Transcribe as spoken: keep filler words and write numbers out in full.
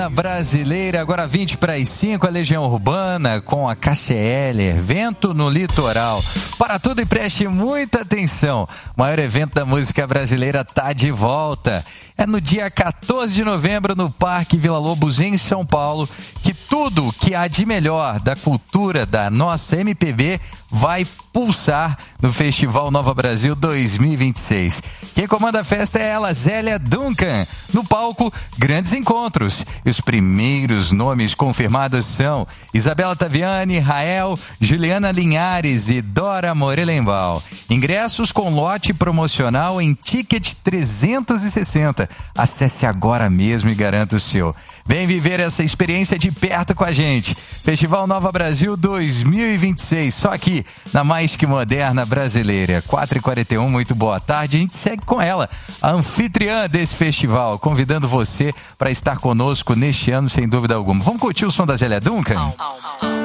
Brasileira, agora vinte para as cinco, a Legião Urbana com a K C L, Vento no Litoral. Para tudo e preste muita atenção, o maior evento da música brasileira tá de volta. É no dia quatorze de novembro no Parque Vila Lobos, em São Paulo, que tudo que há de melhor da cultura da nossa M P B vai pulsar no Festival Nova Brasil dois mil e vinte e seis. Quem comanda a festa é ela, Zélia Duncan. No palco, grandes encontros. E os primeiros nomes confirmados são Isabela Taviani, Rael, Juliana Linhares e Dora Morelenbaum. Ingressos com lote promocional em Ticket trezentos e sessenta. Acesse agora mesmo e garanta o seu. Vem viver essa experiência de perto com a gente. Festival Nova Brasil dois mil e vinte e seis, só aqui na Mais Que Moderna Brasileira. quatro e quarenta e um, muito boa tarde. A gente segue com ela, a anfitriã desse festival, convidando você para estar conosco neste ano, sem dúvida alguma. Vamos curtir o som da Zélia Duncan?